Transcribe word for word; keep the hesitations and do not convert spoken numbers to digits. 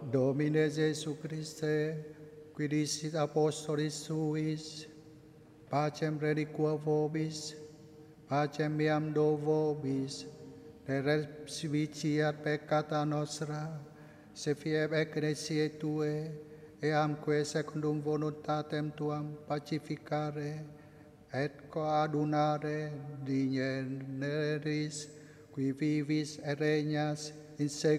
Domine Jesu Christe, qui dicit apostolis suis, pacem reliquo vobis, pacem meam do vobis, ne respiciat peccata nostra, se fieb ecclesiae Tue, eamque secundum voluntatem Tuam pacificare, et coadunare digneris, qui vivis et regnas in secundum